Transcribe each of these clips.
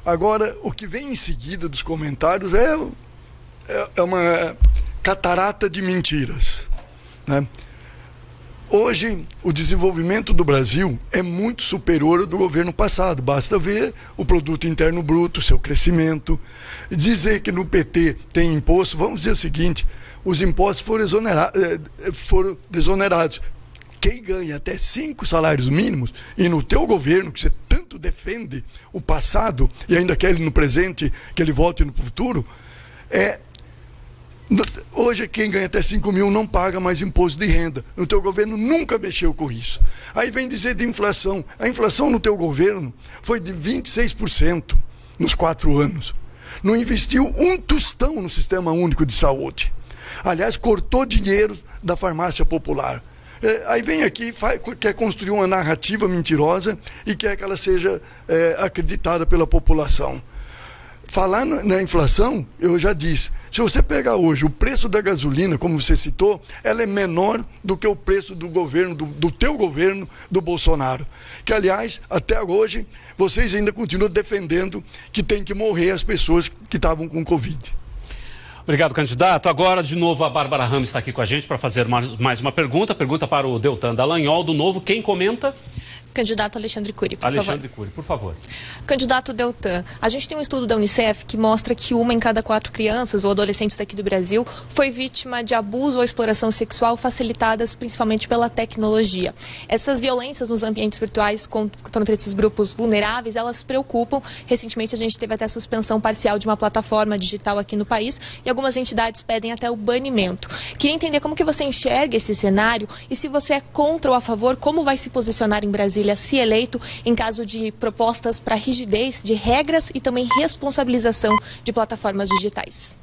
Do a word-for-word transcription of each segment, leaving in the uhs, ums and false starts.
Agora, o que vem em seguida dos comentários é, é, é uma catarata de mentiras, né? Hoje, o desenvolvimento do Brasil é muito superior ao do governo passado. Basta ver o produto interno bruto, seu crescimento. Dizer que no P T tem imposto, vamos dizer o seguinte, os impostos foram, exonera- foram desonerados. Quem ganha até cinco salários mínimos, e no teu governo, que você tanto defende o passado, e ainda quer ele no presente, que ele volte no futuro, é... Hoje quem ganha até cinco mil não paga mais imposto de renda. No teu governo nunca mexeu com isso. Aí vem dizer de inflação. A inflação no teu governo foi de vinte e seis por cento nos quatro anos. Não investiu um tostão no Sistema Único de Saúde. Aliás, cortou dinheiro da farmácia popular. É, aí vem aqui, faz, quer construir uma narrativa mentirosa e quer que ela seja é, acreditada pela população. Falar na inflação, eu já disse, se você pegar hoje o preço da gasolina, como você citou, ela é menor do que o preço do governo, do, do teu governo, do Bolsonaro. Que, aliás, até hoje, vocês ainda continuam defendendo que tem que morrer as pessoas que estavam com Covid. Obrigado, candidato. Agora, de novo, a Bárbara Ramos está aqui com a gente para fazer mais uma pergunta. Pergunta para o Deltan Dallagnol, do Novo. Quem comenta? Candidato Alexandre Cury, por Alexandre favor. Alexandre Cury, por favor. Candidato Deltan, a gente tem um estudo da Unicef que mostra que uma em cada quatro crianças ou adolescentes aqui do Brasil foi vítima de abuso ou exploração sexual facilitadas principalmente pela tecnologia. Essas violências nos ambientes virtuais contra esses grupos vulneráveis, elas preocupam. Recentemente a gente teve até a suspensão parcial de uma plataforma digital aqui no país e algumas entidades pedem até o banimento. Queria entender como que você enxerga esse cenário e se você é contra ou a favor, como vai se posicionar em Brasília, se eleito, em caso de propostas para rigidez de regras e também responsabilização de plataformas digitais.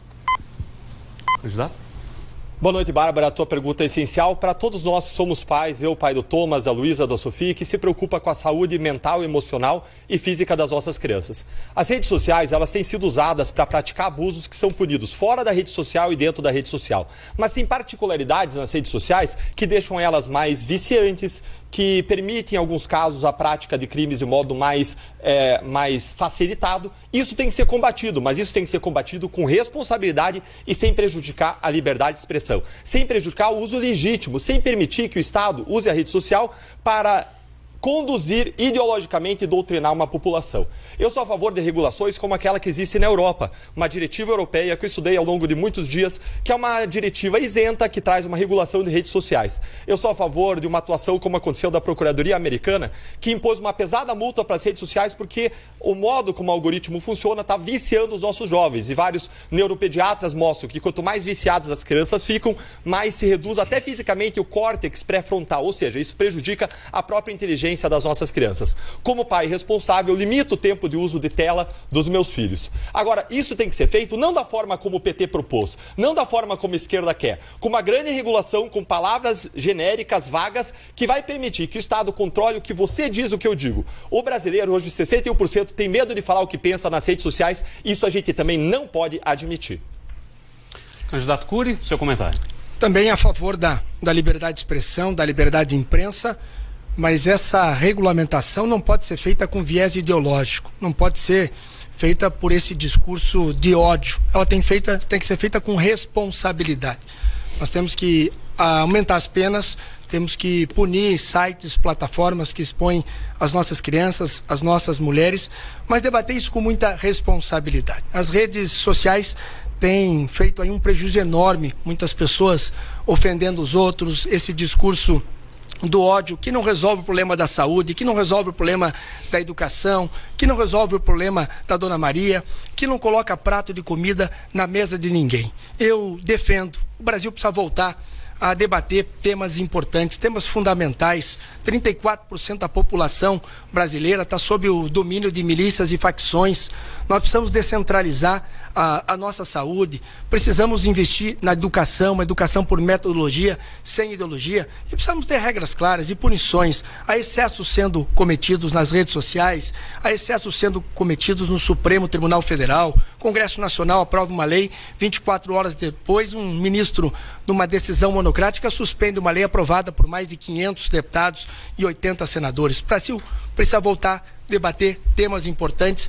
Candidato? Boa noite, Bárbara. A tua pergunta é essencial para todos nós que somos pais, eu, pai do Thomas, da Luísa, da Sofia, que se preocupa com a saúde mental, emocional e física das nossas crianças. As redes sociais, elas têm sido usadas para praticar abusos que são punidos fora da rede social e dentro da rede social. Mas tem particularidades nas redes sociais que deixam elas mais viciantes, que permitem, em alguns casos, a prática de crimes de modo mais, é, mais facilitado. Isso tem que ser combatido, mas isso tem que ser combatido com responsabilidade e sem prejudicar a liberdade de expressão, sem prejudicar o uso legítimo, sem permitir que o Estado use a rede social para conduzir ideologicamente e doutrinar uma população. Eu sou a favor de regulações como aquela que existe na Europa, uma diretiva europeia que eu estudei ao longo de muitos dias, que é uma diretiva isenta que traz uma regulação de redes sociais. Eu sou a favor de uma atuação como aconteceu da Procuradoria Americana, que impôs uma pesada multa para as redes sociais porque o modo como o algoritmo funciona está viciando os nossos jovens. E vários neuropediatras mostram que quanto mais viciadas as crianças ficam, mais se reduz até fisicamente o córtex pré-frontal, ou seja, isso prejudica a própria inteligência das nossas crianças. Como pai responsável, eu limito o tempo de uso de tela dos meus filhos. Agora, isso tem que ser feito não da forma como o P T propôs, não da forma como a esquerda quer, com uma grande regulação, com palavras genéricas, vagas, que vai permitir que o Estado controle o que você diz, o que eu digo. O brasileiro, hoje, sessenta e um por cento tem medo de falar o que pensa nas redes sociais, isso a gente também não pode admitir. Candidato Cury, seu comentário. Também a favor da, da liberdade de expressão, da liberdade de imprensa, mas essa regulamentação não pode ser feita com viés ideológico, não pode ser feita por esse discurso de ódio. Ela tem, feita, tem que ser feita com responsabilidade. Nós temos que aumentar as penas, temos que punir sites, plataformas que expõem as nossas crianças, as nossas mulheres, mas debater isso com muita responsabilidade. As redes sociais têm feito aí um prejuízo enorme, muitas pessoas ofendendo os outros, esse discurso do ódio, que não resolve o problema da saúde, que não resolve o problema da educação, que não resolve o problema da Dona Maria, que não coloca prato de comida na mesa de ninguém. Eu defendo, o Brasil precisa voltar a debater temas importantes, temas fundamentais. trinta e quatro por cento da população brasileira está sob o domínio de milícias e facções. Nós precisamos descentralizar a, a nossa saúde, precisamos investir na educação, uma educação por metodologia, sem ideologia, e precisamos ter regras claras e punições. Há excessos sendo cometidos nas redes sociais, há excessos sendo cometidos no Supremo Tribunal Federal. O Congresso Nacional aprova uma lei, vinte e quatro horas depois, um ministro, numa decisão monocrática, suspende uma lei aprovada por mais de quinhentos deputados e oitenta senadores. O Brasil precisa voltar a debater temas importantes